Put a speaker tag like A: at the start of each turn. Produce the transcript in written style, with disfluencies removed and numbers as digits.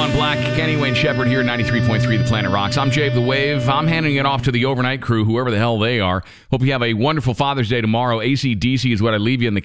A: Ron Black, Kenny Wayne Shepherd here at 93.3 The Planet Rocks. I'm Jave the Wave. I'm handing it off to the overnight crew, whoever the hell they are. Hope you have a wonderful Father's Day tomorrow. AC/DC is what I leave you in the